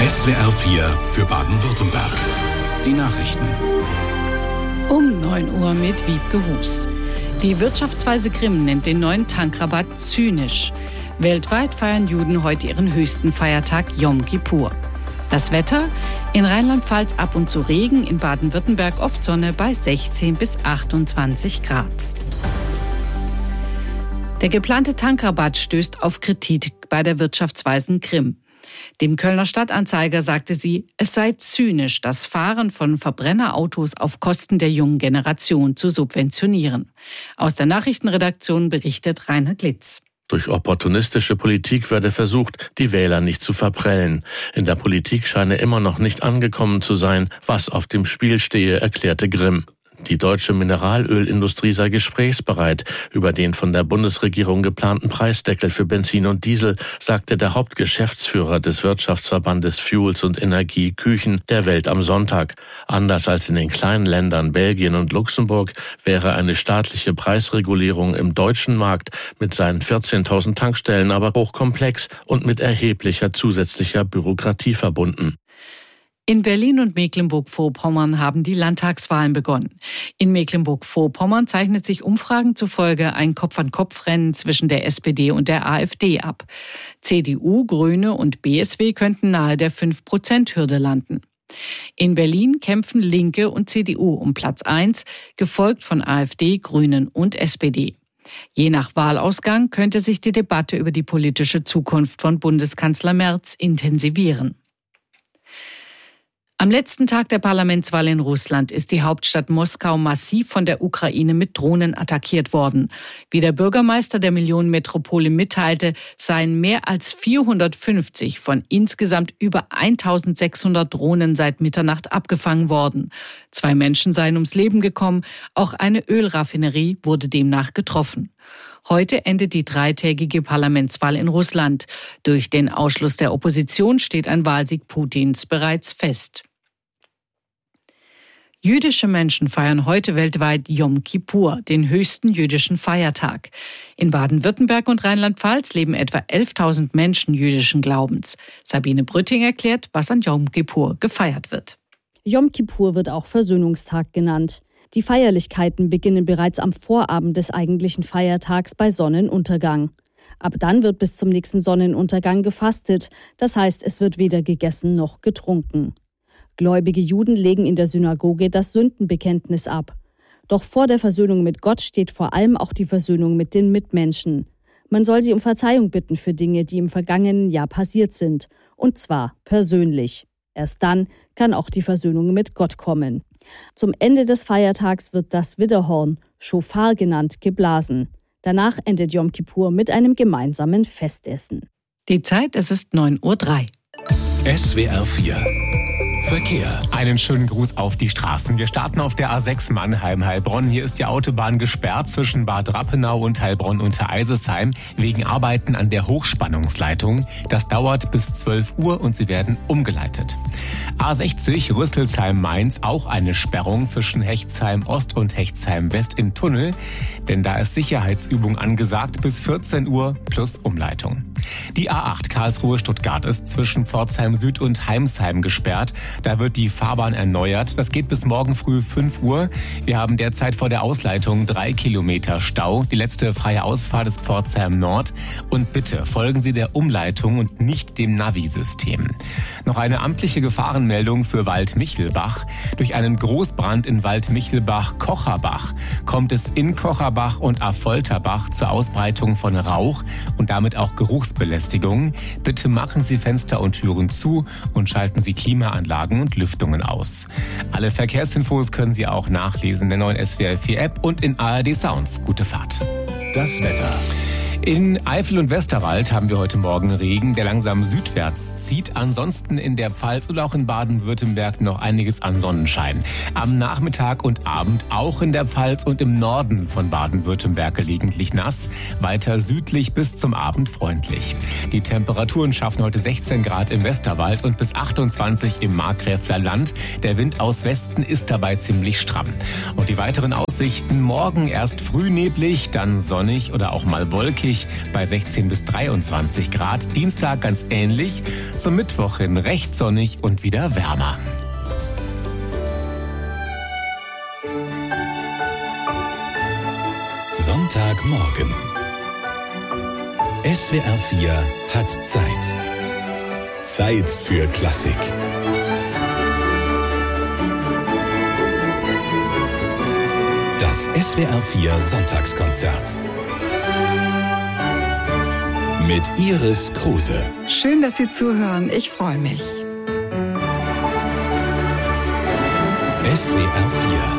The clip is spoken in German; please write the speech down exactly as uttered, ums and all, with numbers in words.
S W R vier für Baden-Württemberg. Die Nachrichten. Um neun Uhr mit Wiebke Hus. Die Wirtschaftsweise Grimm nennt den neuen Tankrabatt zynisch. Weltweit feiern Juden heute ihren höchsten Feiertag Yom Kippur. Das Wetter? In Rheinland-Pfalz ab und zu Regen, in Baden-Württemberg oft Sonne bei sechzehn bis achtundzwanzig Grad. Der geplante Tankrabatt stößt auf Kritik bei der Wirtschaftsweisen Grimm. Dem Kölner Stadtanzeiger sagte sie, es sei zynisch, das Fahren von Verbrennerautos auf Kosten der jungen Generation zu subventionieren. Aus der Nachrichtenredaktion berichtet Reinhard Litz. Durch opportunistische Politik werde versucht, die Wähler nicht zu verprellen. In der Politik scheine immer noch nicht angekommen zu sein, was auf dem Spiel stehe, erklärte Grimm. Die deutsche Mineralölindustrie sei gesprächsbereit. Über den von der Bundesregierung geplanten Preisdeckel für Benzin und Diesel sagte der Hauptgeschäftsführer des Wirtschaftsverbandes Fuels und Energie Küchen der Welt am Sonntag. Anders als in den kleinen Ländern Belgien und Luxemburg wäre eine staatliche Preisregulierung im deutschen Markt mit seinen vierzehntausend Tankstellen aber hochkomplex und mit erheblicher zusätzlicher Bürokratie verbunden. In Berlin und Mecklenburg-Vorpommern haben die Landtagswahlen begonnen. In Mecklenburg-Vorpommern zeichnet sich Umfragen zufolge ein Kopf-an-Kopf-Rennen zwischen der S P D und der AfD ab. C D U, Grüne und B S W könnten nahe der fünf Prozent Hürde landen. In Berlin kämpfen Linke und C D U um Platz eins, gefolgt von AfD, Grünen und S P D. Je nach Wahlausgang könnte sich die Debatte über die politische Zukunft von Bundeskanzler Merz intensivieren. Am letzten Tag der Parlamentswahl in Russland ist die Hauptstadt Moskau massiv von der Ukraine mit Drohnen attackiert worden. Wie der Bürgermeister der Millionenmetropole mitteilte, seien mehr als vierhundertfünfzig von insgesamt über eintausendsechshundert Drohnen seit Mitternacht abgefangen worden. Zwei Menschen seien ums Leben gekommen, auch eine Ölraffinerie wurde demnach getroffen. Heute endet die dreitägige Parlamentswahl in Russland. Durch den Ausschluss der Opposition steht ein Wahlsieg Putins bereits fest. Jüdische Menschen feiern heute weltweit Yom Kippur, den höchsten jüdischen Feiertag. In Baden-Württemberg und Rheinland-Pfalz leben etwa elftausend Menschen jüdischen Glaubens. Sabine Brütting erklärt, was an Yom Kippur gefeiert wird. Yom Kippur wird auch Versöhnungstag genannt. Die Feierlichkeiten beginnen bereits am Vorabend des eigentlichen Feiertags bei Sonnenuntergang. Ab dann wird bis zum nächsten Sonnenuntergang gefastet, das heißt, es wird weder gegessen noch getrunken. Gläubige Juden legen in der Synagoge das Sündenbekenntnis ab. Doch vor der Versöhnung mit Gott steht vor allem auch die Versöhnung mit den Mitmenschen. Man soll sie um Verzeihung bitten für Dinge, die im vergangenen Jahr passiert sind, und zwar persönlich. Erst dann kann auch die Versöhnung mit Gott kommen. Zum Ende des Feiertags wird das Widderhorn, Schofar genannt, geblasen. Danach endet Yom Kippur mit einem gemeinsamen Festessen. Die Zeit, es ist neun Uhr drei. S W R vier Verkehr. Einen schönen Gruß auf die Straßen. Wir starten auf der A sechs Mannheim-Heilbronn. Hier ist die Autobahn gesperrt zwischen Bad Rappenau und Heilbronn unter Eisesheim wegen Arbeiten an der Hochspannungsleitung. Das dauert bis zwölf Uhr und sie werden umgeleitet. A sechzig Rüsselsheim-Mainz, auch eine Sperrung zwischen Hechtsheim-Ost und Hechtsheim-West im Tunnel. Denn da ist Sicherheitsübung angesagt bis vierzehn Uhr plus Umleitung. Die A acht Karlsruhe-Stuttgart ist zwischen Pforzheim Süd und Heimsheim gesperrt. Da wird die Fahrbahn erneuert. Das geht bis morgen früh fünf Uhr. Wir haben derzeit vor der Ausleitung drei Kilometer Stau. Die letzte freie Ausfahrt ist Pforzheim Nord. Und bitte folgen Sie der Umleitung und nicht dem Navi-System. Noch eine amtliche Gefahrenmeldung für Waldmichelbach. Durch einen Großbrand in Waldmichelbach-Kocherbach kommt es in Kocherbach und Affolterbach zur Ausbreitung von Rauch und damit auch Geruchsbelästigung. Bitte machen Sie Fenster und Türen zu und schalten Sie Klimaanlagen und Lüftungen aus. Alle Verkehrsinfos können Sie auch nachlesen in der neuen S W R vier App und in A R D Sounds. Gute Fahrt. Das Wetter. In Eifel und Westerwald haben wir heute Morgen Regen, der langsam südwärts zieht. Ansonsten in der Pfalz oder auch in Baden-Württemberg noch einiges an Sonnenschein. Am Nachmittag und Abend auch in der Pfalz und im Norden von Baden-Württemberg gelegentlich nass. Weiter südlich bis zum Abend freundlich. Die Temperaturen schaffen heute sechzehn Grad im Westerwald und bis achtundzwanzig im Markgräfler Land. Der Wind aus Westen ist dabei ziemlich stramm. Und die weiteren Aussichten: morgen erst früh neblig, dann sonnig oder auch mal wolkig. wolkig bei sechzehn bis dreiundzwanzig Grad. Dienstag ganz ähnlich, zum Mittwoch hin recht sonnig und wieder wärmer. Sonntagmorgen. S W R vier hat Zeit. Zeit für Klassik. Das S W R vier Sonntagskonzert. Mit Iris Kruse. Schön, dass Sie zuhören. Ich freue mich. S W R vier